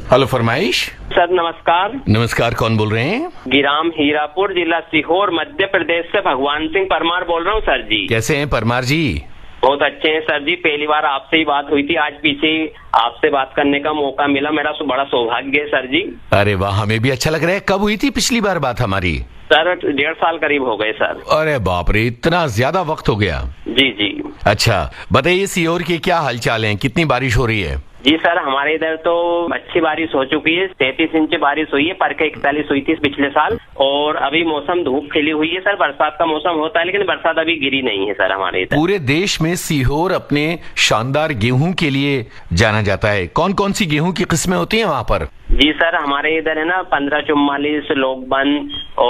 Hello फरमाइश। Sir नमस्कार। नमस्कार, कौन बोल रहे हैं? गिराम हीरापुर, जिला सीहोर, मध्य प्रदेश से भगवान सिंह परमार बोल रहा हूँ सर जी। कैसे हैं परमार जी? बहुत अच्छे हैं सर जी। पहली बार आपसे ही बात हुई थी, आज पीछे आपसे बात करने का मौका मिला, मेरा बड़ा सौभाग्य है सर जी। अरे वाह, हमें भी अच्छा लग रहा है। कब हुई थी पिछली बार बात हमारी? सर 1.5 साल करीब हो गए सर। अरे बाप रे, इतना ज्यादा वक्त हो गया। जी जी। अच्छा बताइए, सीहोर के क्या हालचाल हैं? कितनी बारिश हो रही है? जी सर, हमारे इधर तो अच्छी बारिश हो चुकी है। 33 इंच बारिश हुई है, पर के 41 हुई थी पिछले साल। और अभी मौसम धूप खिली हुई है सर, बरसात का मौसम होता है, लेकिन बरसात अभी गिरी नहीं है सर हमारे इधर। पूरे देश में सीहोर अपने शानदार गेहूं के लिए जाना जाता है। कौन कौन सी गेहूं की किस्में होती हैं वहाँ पर? जी सर, हमारे इधर है ना 1544, लोकबन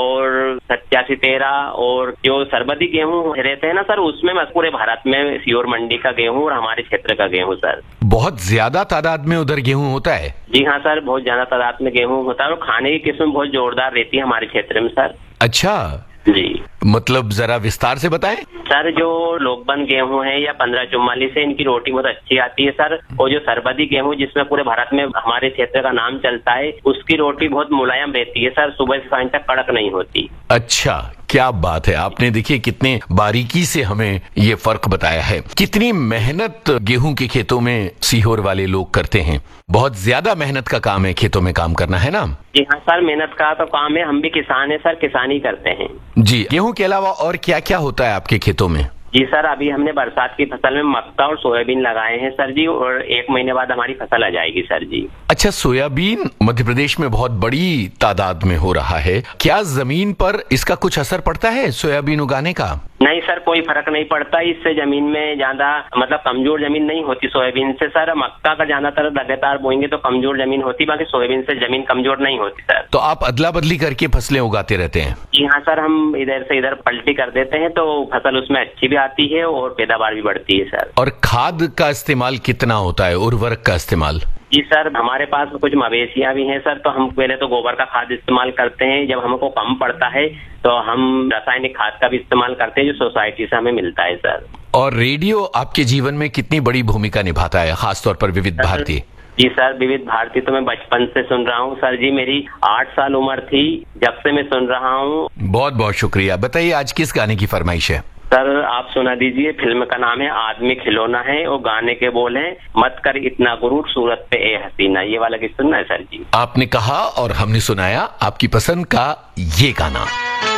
और 8713 और जो सरबती गेहूं रहते हैं ना सर, उसमें पूरे भारत में सीहोर मंडी का गेहूं और हमारे क्षेत्र का गेहूं सर। बहुत ज्यादा तादाद में उधर गेहूं होता है? जी हाँ सर, बहुत ज्यादा तादाद में गेहूं होता है और खाने की किस्म बहुत जोरदार रहती है हमारे क्षेत्र में सर। अच्छा जी, मतलब जरा विस्तार से बताएं। सर जो लोकबन गेहूं है या 1544 है, इनकी रोटी बहुत अच्छी आती है सर। और जो सरबती गेहूं जिसमें पूरे भारत में हमारे क्षेत्र का नाम चलता है, उसकी रोटी बहुत मुलायम रहती है सर, सुबह से सांझ तक कड़क नहीं होती। अच्छा, क्या बात है। आपने देखिए कितने बारीकी से हमें ये फर्क बताया है। कितनी मेहनत गेहूं के खेतों में सीहोर वाले लोग करते हैं। बहुत ज्यादा मेहनत का काम है खेतों में काम करना, है ना? जी हाँ सर, मेहनत का तो काम है। हम भी किसान है सर, किसानी करते हैं। जी, गेहूं के अलावा और क्या क्या होता है आपके खेतों में? जी सर, अभी हमने बरसात की फसल में मक्का और सोयाबीन लगाए हैं सर जी, और 1 महीने बाद हमारी फसल आ जाएगी सर जी। अच्छा, सोयाबीन मध्य प्रदेश में बहुत बड़ी तादाद में हो रहा है। क्या जमीन पर इसका कुछ असर पड़ता है सोयाबीन उगाने का? नहीं सर, कोई फर्क नहीं पड़ता। इससे जमीन में ज्यादा मतलब कमजोर जमीन नहीं होती सोयाबीन से सर। मक्का का ज्यादातर लगातार बोएंगे तो कमजोर जमीन होती, बाकी सोयाबीन से जमीन कमजोर नहीं होती सर। तो आप अदला बदली करके फसलें उगाते रहते हैं? जी हाँ सर, हम इधर से इधर पलटी कर देते हैं तो फसल उसमें अच्छी भी आती है और पैदावार भी बढ़ती है सर। और खाद का इस्तेमाल कितना होता है, उर्वरक का इस्तेमाल? जी सर, हमारे पास कुछ मवेशियां भी हैं सर, तो हम पहले तो गोबर का खाद इस्तेमाल करते हैं। जब हमको कम पड़ता है तो हम रासायनिक खाद का भी इस्तेमाल करते हैं, जो सोसाइटी से हमें मिलता है सर। और रेडियो आपके जीवन में कितनी बड़ी भूमिका निभाता है, खासतौर पर विविध भारती? जी सर, विविध भारती तो मैं बचपन से सुन रहा हूँ सर जी। मेरी 8 साल उम्र थी जब से मैं सुन रहा हूँ। बहुत बहुत शुक्रिया। बताइए आज किस गाने की फरमाइश है? सर आप सुना दीजिए। फिल्म का नाम है आदमी खिलौना है और गाने के बोल हैं, मत कर इतना गुरूर सूरत पे ए हसीना। ये वाला गीत सुनना है सर जी। आपने कहा और हमने सुनाया आपकी पसंद का ये गाना।